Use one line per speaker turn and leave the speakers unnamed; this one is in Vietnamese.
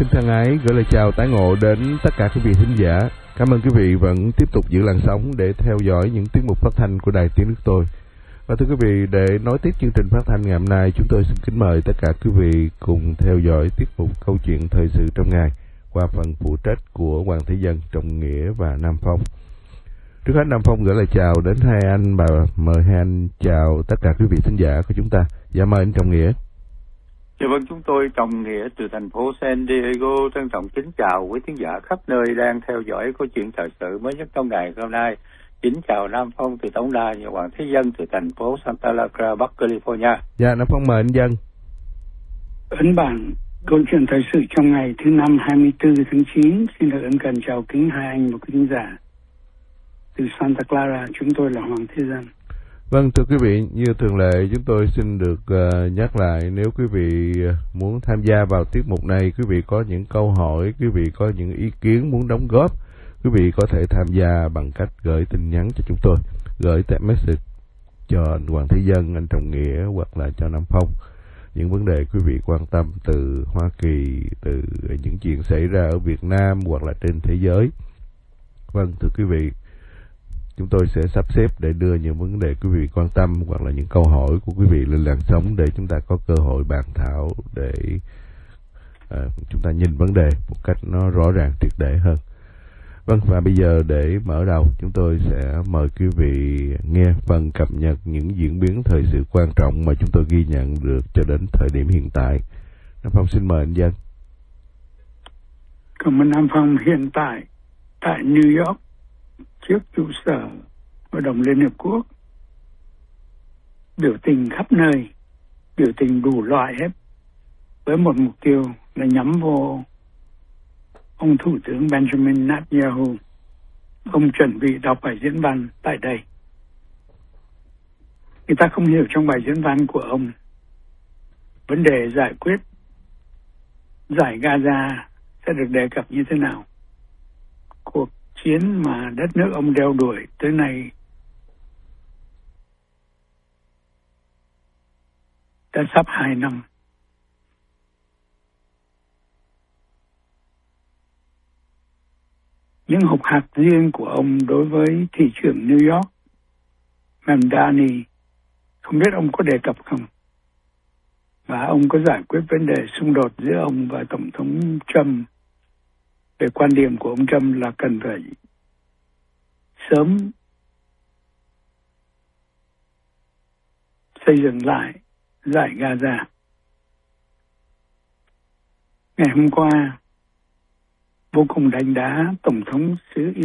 Xin thân ái gửi lời chào tái ngộ đến tất cả quý vị thính giả. Cảm ơn quý vị vẫn tiếp tục giữ làn sóng để theo dõi những tiết mục phát thanh của Đài Tiếng Nước Tôi. Và thưa quý vị, để nối tiếp chương trình phát thanh ngày hôm nay, chúng tôi xin kính mời tất cả quý vị cùng theo dõi tiết mục câu chuyện thời sự trong ngày qua phần phụ trách của Hoàng Thế Dân, Trọng Nghĩa và Nam Phong. Trước hết Nam Phong gửi lời chào đến hai anh và mời hai anh chào tất cả quý vị thính giả của chúng ta. Dạ mời anh Trọng Nghĩa.
Dạ vâng, chúng tôi Trọng Nghĩa từ thành phố San Diego trân trọng kính chào quý thính giả khắp nơi đang theo dõi câu chuyện thời sự mới nhất trong ngày hôm nay. Kính chào Nam Phong từ tổng đài và Hoàng Thế Dân từ thành phố Santa Clara, Bắc California.
Dạ Nam Phong mời anh Dân.
Ấn bản câu chuyện thời sự trong ngày thứ năm 24 tháng 9 xin được ân cần chào kính hai anh và quý thính giả. Từ Santa Clara, chúng tôi là Hoàng Thế Dân.
Vâng, thưa quý vị, như thường lệ chúng tôi xin được nhắc lại, nếu quý vị muốn tham gia vào tiết mục này, quý vị có những câu hỏi, quý vị có những ý kiến muốn đóng góp, quý vị có thể tham gia bằng cách gửi tin nhắn cho chúng tôi, gửi text message cho anh Hoàng Thế Dân, anh Trọng Nghĩa hoặc là cho Nam Phong. Những vấn đề quý vị quan tâm từ Hoa Kỳ, từ những chuyện xảy ra ở Việt Nam hoặc là trên thế giới. Vâng, thưa quý vị, chúng tôi sẽ sắp xếp để đưa những vấn đề quý vị quan tâm hoặc là những câu hỏi của quý vị lên làn sóng để chúng ta có cơ hội bàn thảo, để chúng ta nhìn vấn đề một cách nó rõ ràng triệt để hơn. Vâng, và bây giờ để mở đầu, chúng tôi sẽ mời quý vị nghe phần cập nhật những diễn biến thời sự quan trọng mà chúng tôi ghi nhận được cho đến thời điểm hiện tại. Nam Phong xin mời anh Dân.
Cảm ơn Nam Phong. Hiện tại tại New York, trước trụ sở Hội đồng Liên Hiệp Quốc, biểu tình khắp nơi, biểu tình đủ loại hết, với một mục tiêu là nhắm vô ông Thủ tướng Benjamin Netanyahu. Ông chuẩn bị đọc bài diễn văn tại đây. Người ta không hiểu trong bài diễn văn của ông vấn đề giải quyết giải Gaza sẽ được đề cập như thế nào. Cuộc chiến mà đất nước ông đeo đuổi tới nay đã sắp 2 năm. Những học hạc riêng của ông đối với thị trưởng New York, Mamdani, không biết ông có đề cập không? Và ông có giải quyết vấn đề xung đột giữa ông và Tổng thống Trump. Về quan điểm của ông Trump là cần phải sớm xây dựng lại giải Gaza. Ngày hôm qua, vô cùng đánh đá Tổng thống xứ